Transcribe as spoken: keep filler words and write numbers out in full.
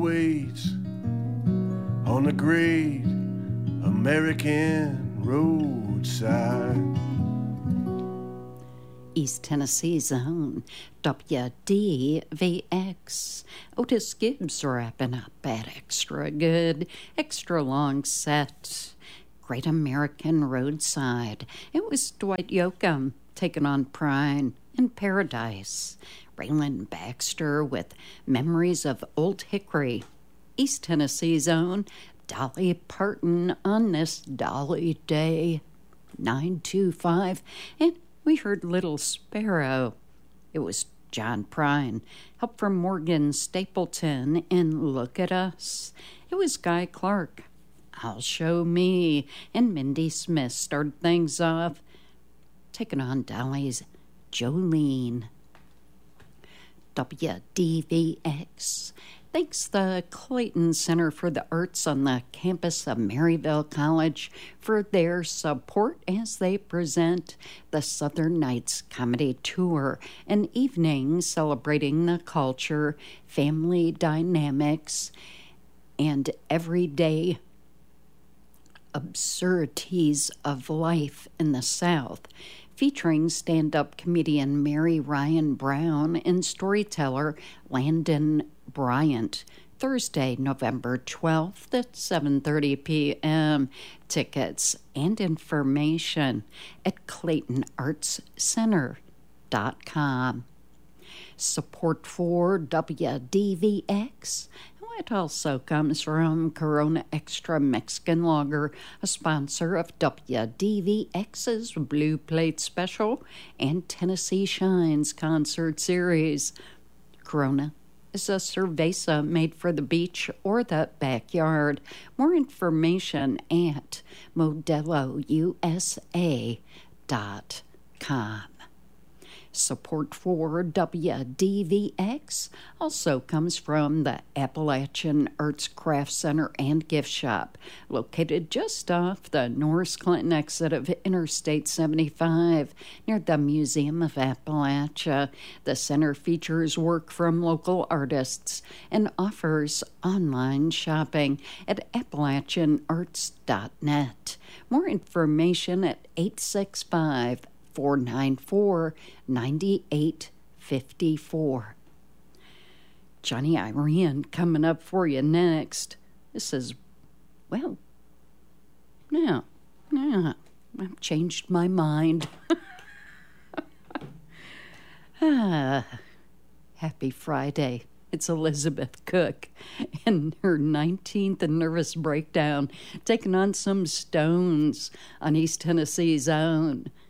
waits on the great American roadside. East Tennessee's own W D V X. Otis Gibbs wrapping up at Extra Good, Extra Long Set. Great American Roadside. It was Dwight Yoakam taking on Prine in Paradise. Raylan Baxter with Memories of Old Hickory. East Tennessee's own Dolly Parton on this Dolly Day. nine two five. And we heard Little Sparrow. It was John Prine. Help from Morgan Stapleton in Look at Us. It was Guy Clark. I'll Show Me. And Mindy Smith started things off, taking on Dolly's Jolene. W D V X thanks the Clayton Center for the Arts on the campus of Maryville College for their support as they present the Southern Nights Comedy Tour, an evening celebrating the culture, family dynamics, and everyday absurdities of life in the South, featuring stand-up comedian Mary Ryan Brown and storyteller Landon Bryant. Thursday, November twelfth at seven thirty p.m. Tickets and information at clayton arts center dot com. Support for W D V X. It also comes from Corona Extra Mexican Lager, a sponsor of W D V X's Blue Plate Special and Tennessee Shines concert series. Corona is a cerveza made for the beach or the backyard. More information at modelo u s a dot com. Support for W D V X also comes from the Appalachian Arts Craft Center and Gift Shop, located just off the Norris Clinton exit of Interstate seventy-five near the Museum of Appalachia. The center features work from local artists and offers online shopping at appalachian arts dot net. More information at eight six five, four nine four, nine eight five four. Johnny Irene coming up for you next. This is, well, now, now, I've changed my mind. ah, happy Friday. It's Elizabeth Cook and her nineteenth Nervous Breakdown, taking on some Stones on East Tennessee's own